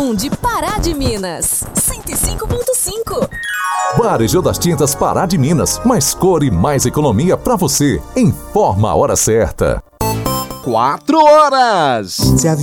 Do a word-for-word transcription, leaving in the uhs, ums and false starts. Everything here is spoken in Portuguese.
um de Pará de Minas. cento e cinco ponto cinco. Varejão das Tintas Pará de Minas. Mais cor e mais economia pra você. Informa a hora certa. Quatro horas.